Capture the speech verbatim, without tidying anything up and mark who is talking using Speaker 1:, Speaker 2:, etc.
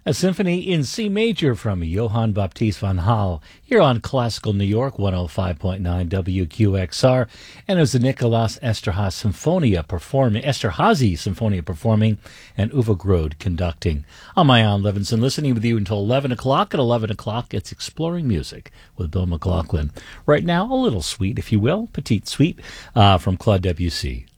Speaker 1: A symphony in C major from Johann Baptist van Hal here on Classical New York one oh five point nine W Q X R, and it was the Nicholas Esterhazy Symphonia performing, Esterhazy Symphonia performing, and Uwe Grode conducting. I'm Ian Levinson, listening with you until eleven o'clock. At eleven o'clock, it's Exploring Music with Bill McLaughlin. Right now, a little suite, if you will, petite suite uh, from Claude Debussy.